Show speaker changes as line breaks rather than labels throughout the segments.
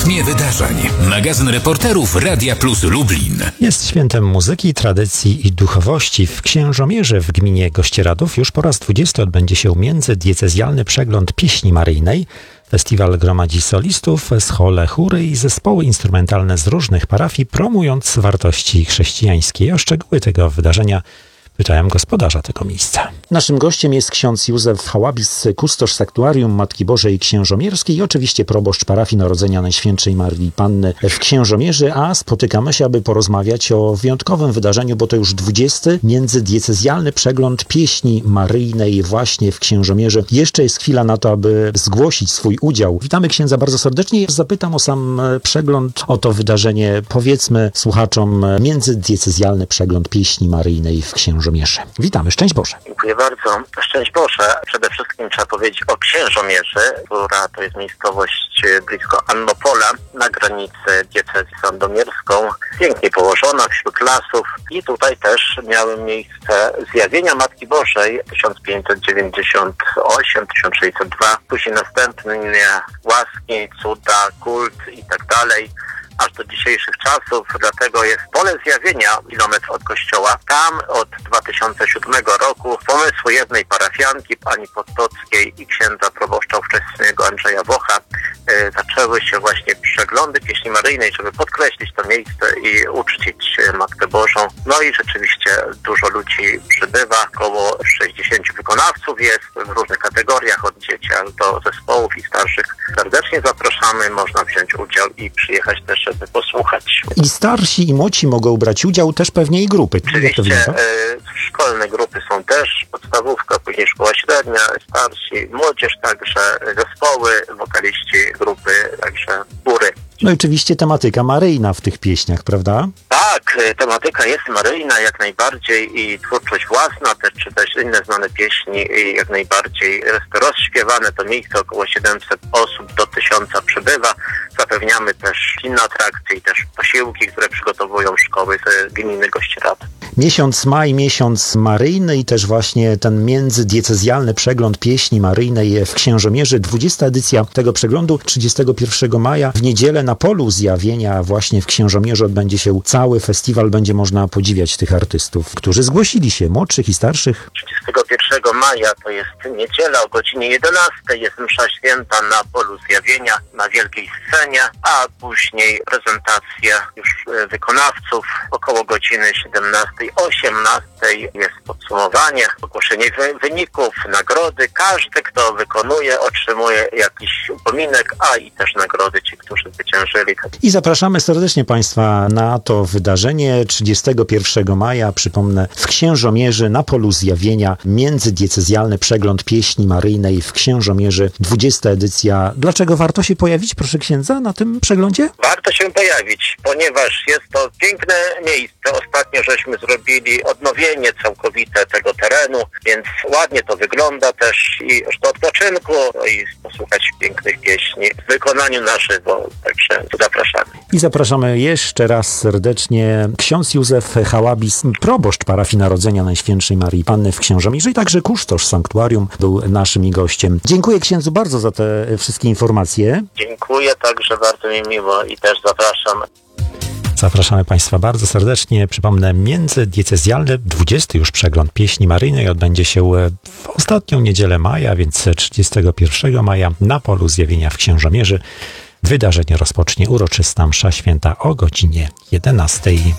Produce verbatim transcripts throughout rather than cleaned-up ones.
Tnie wydarzeń. Magazyn reporterów Radia Plus Lublin.
Jest świętem muzyki, tradycji i duchowości. W Księżomierzu w gminie Gościeradów już po raz dwudziesty odbędzie się międzydiecezjalny przegląd pieśni maryjnej. Festiwal gromadzi solistów, schole, chóry i zespoły instrumentalne z różnych parafii, promując wartości chrześcijańskie. O szczegóły tego wydarzenia pytałem gospodarza tego miejsca. Naszym gościem jest ksiądz Józef Hałabis, kustosz Sanktuarium Matki Bożej Księżomierskiej i oczywiście proboszcz parafii Narodzenia Najświętszej Maryi Panny w Księżomierzy, a spotykamy się, aby porozmawiać o wyjątkowym wydarzeniu, bo to już dwudziesty międzydiecezjalny przegląd pieśni maryjnej właśnie w Księżomierzy. Jeszcze jest chwila na to, aby zgłosić swój udział. Witamy księdza bardzo serdecznie. Zapytam o sam przegląd, o to wydarzenie. Powiedzmy słuchaczom, międzydiecezjalny przegląd pieśni maryjnej w Księżomierzu. Witamy, szczęść Boże.
Dziękuję bardzo. Szczęść Boże. Przede wszystkim trzeba powiedzieć o Księżomierzy, która to jest miejscowość blisko Annopola, na granicy diecezji sandomierską, pięknie położona wśród lasów. I tutaj też miały miejsce zjawienia Matki Bożej tysiąc pięćset dziewięćdziesiąt osiem do tysiąc sześćset dwa, później następnie łaski, cuda, kult i tak dalej, aż do dzisiejszych czasów, dlatego jest pole zjawienia, kilometr od kościoła. Tam od dwa tysiące siódmego roku pomysłu jednej parafianki, pani Potockiej i księdza proboszcza ówczesnego Andrzeja Wocha e, zaczęły się właśnie przeglądy pieśni maryjnej, żeby podkreślić to miejsce i uczcić Matkę Bożą. No i rzeczywiście dużo ludzi przybywa, około sześćdziesięciu wykonawców jest w różnych kategoriach, od dzieci do zespołów i starszych. Serdecznie zapraszamy, można wziąć udział i przyjechać też, żeby posłuchać.
I starsi i młodzi mogą brać udział, też pewnie i grupy.
Oczywiście e, szkolne grupy są też, podstawówka, później szkoła średnia, starsi, młodzież, także zespoły, wokaliści, grupy, także góry.
No i oczywiście tematyka maryjna w tych pieśniach, prawda?
Tak, tematyka jest maryjna jak najbardziej i twórczość własna, też, czy też inne znane pieśni jak najbardziej jest rozśpiewane. To miejsce około siedemset osób do tysiąca przybywa. Zapewniamy też inne atrakcje i też posiłki, które przygotowują szkoły z gminy Gościeradów.
Miesiąc maj, miesiąc maryjny i też właśnie ten międzydiecezjalny przegląd pieśni maryjnej w Księżomierzy. dwudziesta edycja tego przeglądu trzydziestego pierwszego maja w niedzielę na polu zjawienia właśnie w Księżomierzu odbędzie się cały festiwal. Będzie można podziwiać tych artystów, którzy zgłosili się, młodszych i starszych.
trzydziestego pierwszego maja to jest niedziela o godzinie jedenastej. Jest msza święta na polu zjawienia, na wielkiej scenie, a później prezentacja już wykonawców około godziny siedemnastej, osiemnastej jest podsumowanie, ogłoszenie wyników, nagrody. Każdy, kto wykonuje, otrzymuje jakiś upominek, a i też nagrody ci, którzy zwyciężyli.
I zapraszamy serdecznie Państwa na to wydarzenie trzydziestego pierwszego maja, przypomnę, w Księżomierzy na polu zjawienia, międzydiecezjalny przegląd pieśni maryjnej w Księżomierzy, dwudziesta edycja. Dlaczego warto się pojawić, proszę księdza, na tym przeglądzie?
Warto się pojawić, ponieważ jest to piękne miejsce. Ostatnio żeśmy zrobili odnowienie całkowite tego terenu, więc ładnie to wygląda też i do odpoczynku no i posłuchać pięknych pieśni w wykonaniu na żywo. Także zapraszamy.
I zapraszamy jeszcze raz serdecznie ksiądz Józef Hałabis, proboszcz parafii Narodzenia Najświętszej Maryi Panny w Księżomierzu i także kustosz Sanktuarium był naszym gościem. Dziękuję księdzu bardzo za te wszystkie informacje.
Dziękuję, także bardzo mi miło i też zapraszam.
Zapraszamy Państwa bardzo serdecznie. Przypomnę, międzydiecezjalny dwudziesty już przegląd pieśni maryjnej odbędzie się w ostatnią niedzielę maja, więc trzydziestego pierwszego maja na polu zjawienia w Księżomierzy. Wydarzenie rozpocznie uroczysta msza święta o godzinie jedenastej.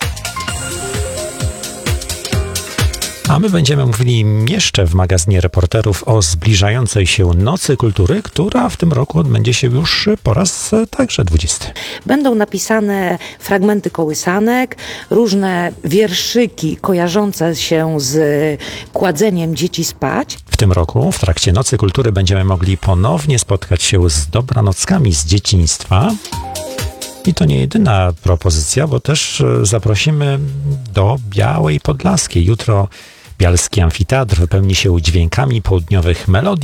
A my będziemy mówili jeszcze w magazynie reporterów o zbliżającej się Nocy Kultury, która w tym roku odbędzie się już po raz także dwudziesty.
Będą napisane fragmenty kołysanek, różne wierszyki kojarzące się z kładzeniem dzieci spać.
W tym roku w trakcie Nocy Kultury będziemy mogli ponownie spotkać się z dobranockami z dzieciństwa. I to nie jedyna propozycja, bo też zaprosimy do Białej Podlaskiej. Jutro Bialski Amfiteatr wypełni się dźwiękami południowych melodii.